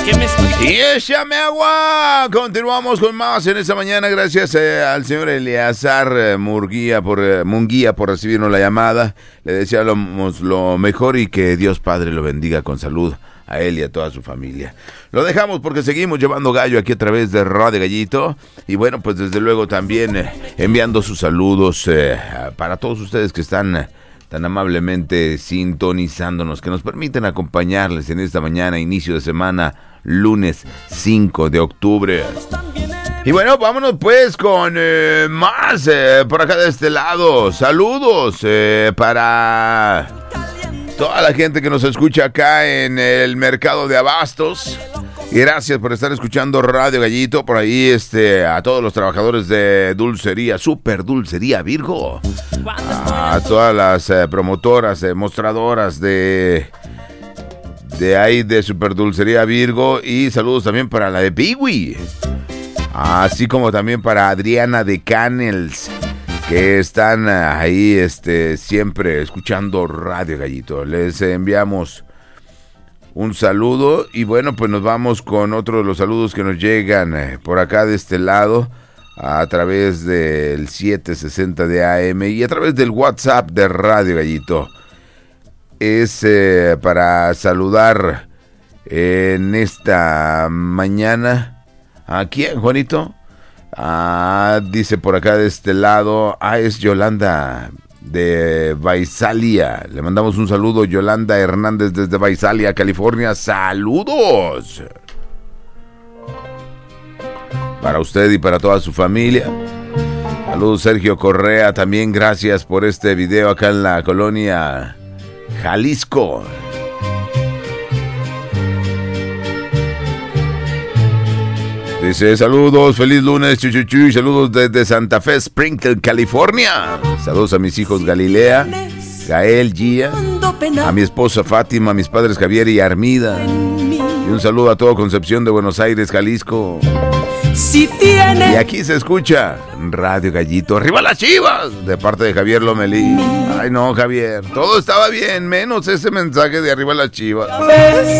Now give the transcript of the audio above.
Y échame agua. Continuamos con más en esta mañana. Gracias al señor Eleazar Munguía por recibirnos la llamada. Le deseamos lo mejor y que Dios Padre lo bendiga con salud a él y a toda su familia. Lo dejamos porque seguimos llevando gallo aquí a través de Radio Gallito. Y bueno, pues desde luego también enviando sus saludos para todos ustedes que están tan amablemente sintonizándonos, que nos permiten acompañarles en esta mañana, inicio de semana, lunes 5 de octubre. Y bueno, vámonos pues con más por acá de este lado. Saludos para toda la gente que nos escucha acá en el mercado de abastos. Y gracias por estar escuchando Radio Gallito. Por ahí a todos los trabajadores de dulcería, Super Dulcería Virgo. A todas las promotoras, mostradoras de ahí de Super Dulcería Virgo. Y saludos también para la de Piwi. Así como también para Adriana de Canels, que están ahí siempre escuchando Radio Gallito. Les enviamos un saludo y bueno, pues nos vamos con otro de los saludos que nos llegan por acá de este lado a través del 760 de AM y a través del WhatsApp de Radio Gallito. Es para saludar en esta mañana. ¿A quién, Juanito? Dice por acá de este lado, es Yolanda de Visalia. Le mandamos un saludo, Yolanda Hernández desde Visalia, California. ¡Saludos! Para usted y para toda su familia. Saludos, Sergio Correa, también gracias por este video acá en la colonia Jalisco. Dice, saludos, feliz lunes, chuchuchu, saludos desde Santa Fe, Sprinkle, California. Saludos a mis hijos Galilea, Gael, Gia, a mi esposa Fátima, a mis padres Javier y Armida. Y un saludo a toda Concepción de Buenos Aires, Jalisco. Y aquí se escucha Radio Gallito. ¡Arriba las Chivas! De parte de Javier Lomelí. Ay no, Javier, todo estaba bien, menos ese mensaje de arriba las Chivas.